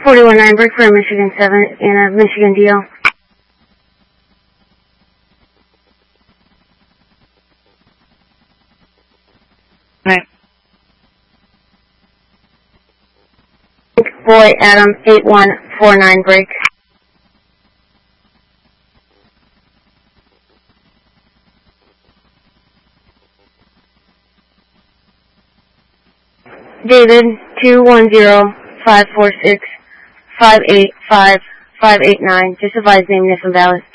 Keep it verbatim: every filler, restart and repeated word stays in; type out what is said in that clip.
forty-one nine break for Michigan seven and a Michigan D L. Right. Boy Adam eight one four nine break. David two one zero five four six five eight five five eight nine. Just advise name, Niffen Valley.